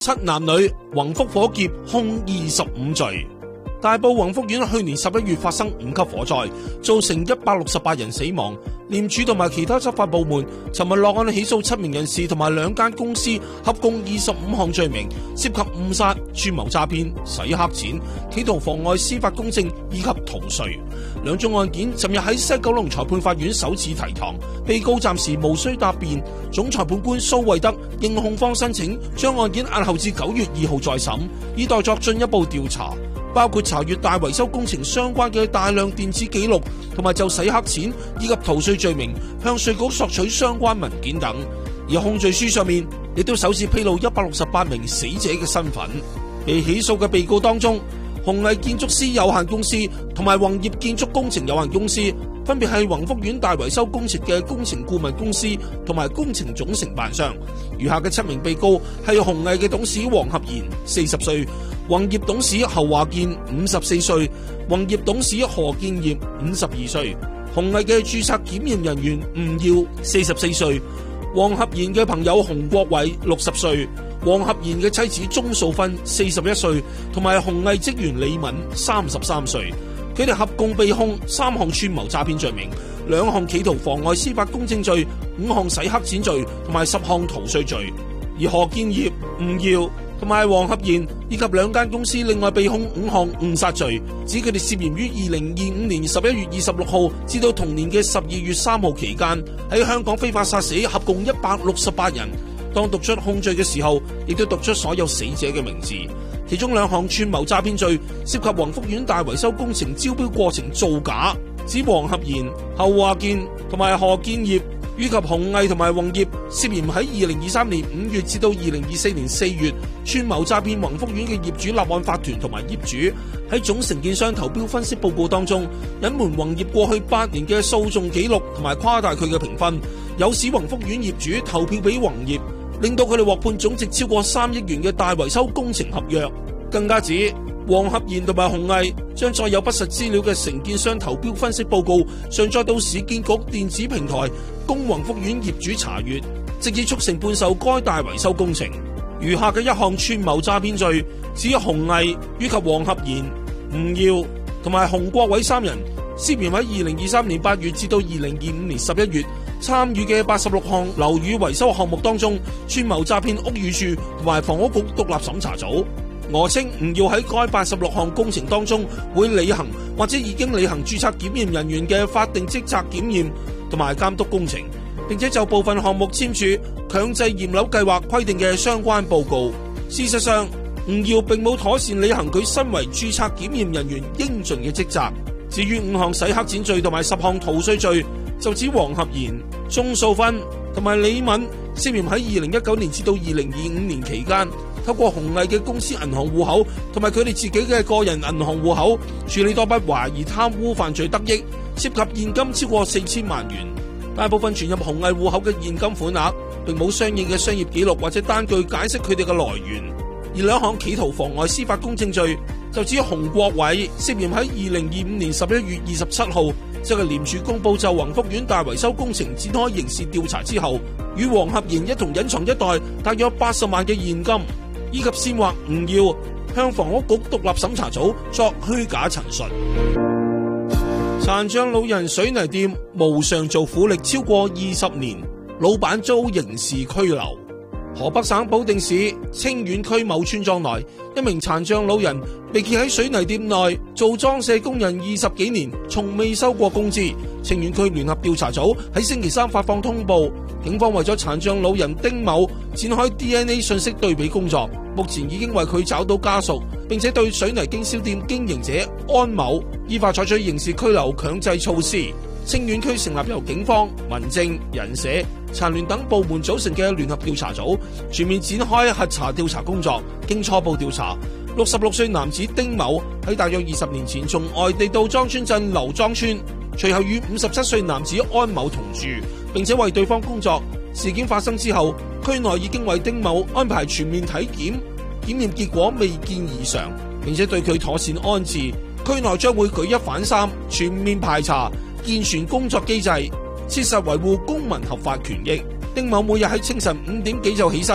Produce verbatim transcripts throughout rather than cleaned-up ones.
七男女宏福火劫控二十五罪。大埔宏福苑去年十一月發生五級火災，造成一百六十八人死亡。廉署同埋其他執法部門尋日落案起訴七名人士同埋兩間公司，合共二十五項罪名，涉及誤殺、串謀詐騙、洗黑錢、企圖妨礙司法公正以及逃稅。兩宗案件尋日喺西九龍裁判法院首次提堂，被告暫時無需答辯。總裁判官蘇惠德應控方申請，將案件押後至九月二號再審，以待作進一步調查。包括查閱大維修工程相關嘅大量電子記錄，同埋就洗黑錢以及逃稅罪名向稅局索取相關文件等。而控罪書上面亦都首次披露一百六十八名死者嘅身份。被起訴嘅被告當中，鴻毅建築師有限公司同埋宏業建築工程有限公司分別係宏福苑大維修工程嘅工程顧問公司同埋工程總承辦商。餘下嘅七名被告係鴻毅嘅董事黃合賢四十歲，宏業董事侯華健五十四歲，宏業董事何建業五十二歲，鴻毅嘅註冊檢驗人員吳耀四十四歲，黃合賢嘅朋友洪國偉六十歲，黃合賢嘅妻子鍾素芬四十一歲，同埋鴻毅職員李敏三十三歲。佢哋合共被控三項串謀詐騙罪名，兩項企圖妨礙司法公正罪，五項洗黑錢罪同埋十項逃稅罪。而何建業、吳耀同埋黃合賢以及兩間公司另外被控五項誤殺罪，指佢哋涉嫌於二零二五年十一月二十六號至到同年嘅十二月三號期間喺香港非法殺死合共一百六十八人。當讀出控罪嘅時候，亦都讀出所有死者嘅名字。其中兩項串謀詐騙罪涉及宏福苑大維修工程招標過程造假，指黃合賢、侯華健同埋何建業以及鴻毅同埋宏業涉嫌喺二零二三年五月至到二零二四年四月串謀詐騙宏福苑嘅業主立案法團同埋業主，喺總承建商投標分析報告當中隱瞞宏業過去八年嘅訴訟記錄同埋誇大佢嘅評分，誘使宏福苑業主投票俾宏業，令到佢哋獲判總值超過三億元嘅大維修工程合約。更加指黃合賢同埋鴻毅將再有不實資料嘅承建商投標分析報告上載到市建局電子平台，供宏福苑業主查閱，直至促成判售該大維修工程。餘下嘅一項串謀詐騙罪，指鴻毅以及黃合賢、吳耀同埋洪國偉三人涉嫌喺二零二三年八月至到二零二五年十一月參與嘅八十六項樓宇維修項目當中，串謀詐騙屋宇署同埋房屋局獨立審查組。訛稱唔要喺該八十六項工程當中會履行或者已經履行註冊檢驗人員嘅法定職責檢驗同埋監督工程，並且就部分項目簽署強制驗樓計劃規定嘅相關報告。事實上，吳耀並冇妥善履行佢身為註冊檢驗人員應盡嘅職責。至於五項洗黑錢罪同埋十項逃稅罪，就指黃合賢、鍾素芬同埋李敏涉嫌喺二零一九年至到二零二五年期間，透過鴻毅嘅公司銀行戶口同埋佢哋自己嘅個人銀行戶口處理多筆懷疑貪污犯罪得益，涉及現金超過四千萬元。大部分存入鴻毅戶口嘅現金款額並冇相應嘅商業記錄或者單據解釋佢哋嘅來源。而兩項企圖妨礙司法公正罪，就指洪國偉涉嫌喺二零二五年十一月二十七號，即係廉署公布就宏福苑大維修工程展開刑事調查之後，與黃合賢一同隱藏一袋大約八十萬嘅現金，以及煽惑吳耀向房屋局獨立審查組作虛假陳述。殘障老人水泥店無償做苦力超過二十年，老闆遭刑事拘留。河北省保定市清遠區某村莊內，一名殘障老人被揭喺水泥店內做裝卸工人二十幾年，從未收過工資。清遠區聯合調查組喺星期三發放通報，警方為咗殘障老人丁某展開 D N A 信息對比工作，目前已經為佢找到家屬，並且對水泥經銷店經營者安某依法採取刑事拘留強制措施。清遠區成立由警方、民政、人社、殘聯等部門組成嘅聯合調查組，全面展開核查調查工作。經初步調查，六十六歲男子丁某喺大約二十年前從外地到莊村鎮劉莊村，隨後與五十七歲男子安某同住，並且為對方工作。事件發生之後，區內已經為丁某安排全面體檢，檢驗結果未見異常，並且對佢妥善安置。區內將會舉一反三，全面排查，健全工作機制，切實維護公民合法權益。丁某每日喺清晨五點幾就起身，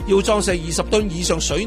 要裝卸二十噸以上水